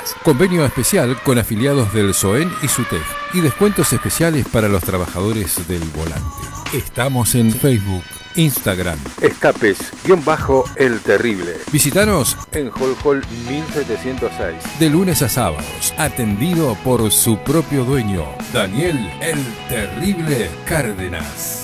Cárdenas. Convenio especial con afiliados del SOEN y SUTEF y descuentos especiales para los trabajadores del volante. Estamos en Facebook, Instagram, Escapes-El Terrible. Visítanos en Hall 1706. de lunes a sábados, atendido por su propio dueño, Daniel El Terrible Cárdenas.